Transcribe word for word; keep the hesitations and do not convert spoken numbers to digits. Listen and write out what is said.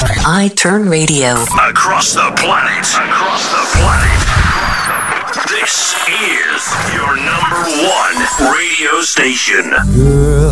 iTurn Radio. Across the planet. Across the planet. This is your number one radio station. Girl,